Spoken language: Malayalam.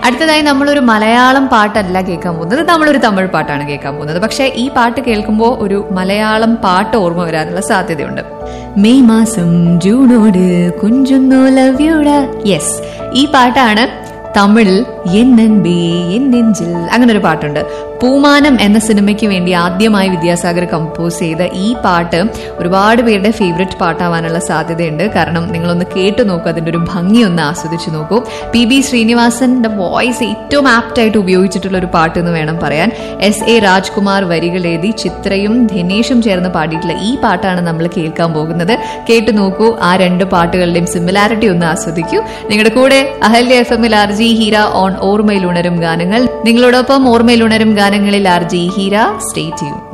അടുത്തതായി നമ്മളൊരു മലയാളം പാട്ടല്ല കേൾക്കാൻ പോകുന്നത്, നമ്മളൊരു തമിഴ് പാട്ടാണ് കേൾക്കാൻ പോകുന്നത്. പക്ഷെ ഈ പാട്ട് കേൾക്കുമ്പോൾ ഒരു മലയാളം പാട്ട് ഓർമ്മ വരാനുള്ള സാധ്യതയുണ്ട്. മെയ് മാസം ജൂണോട് കുഞ്ചുന്നു ലവ് യുടാ. യെസ്, ഈ പാട്ടാണ് തമിഴിൽ എന്നൻബേ എന്നെഞ്ചിൽ അങ്ങനെ ഒരു പാട്ടുണ്ട്. പൂമാനം എന്ന സിനിമയ്ക്ക് വേണ്ടി ആദ്യമായി വിദ്യാസാഗർ കമ്പോസ് ചെയ്ത ഈ പാട്ട് ഒരുപാട് പേരുടെ ഫേവറേറ്റ് പാട്ടാവാനുള്ള സാധ്യതയുണ്ട്. കാരണം നിങ്ങളൊന്ന് കേട്ടു നോക്കൂ, അതിൻ്റെ ഒരു ഭംഗി ഒന്ന് ആസ്വദിച്ചു നോക്കൂ. PB ശ്രീനിവാസന്റെ വോയിസ് ഏറ്റവും ആപ്റ്റായിട്ട് ഉപയോഗിച്ചിട്ടുള്ള ഒരു പാട്ട് എന്ന് വേണം പറയാൻ. SA രാജ്കുമാർ വരികൾ എഴുതി ചിത്രയും ധനേഷും ചേർന്ന് പാടിയിട്ടുള്ള ഈ പാട്ടാണ് നമ്മൾ കേൾക്കാൻ പോകുന്നത്. കേട്ടു നോക്കൂ, ആ രണ്ട് പാട്ടുകളുടെയും സിമിലാരിറ്റി ഒന്ന് ആസ്വദിക്കൂ. നിങ്ങളുടെ കൂടെ Ahalya FM RJ Heera on ഓർമ്മയിൽ ഉണരും ഗാനങ്ങൾ. നിങ്ങളോടൊപ്പം ഓർമ്മയിൽ ഉണരും ഗാനങ്ങളിൽ RJ ഹീര. Stay tune.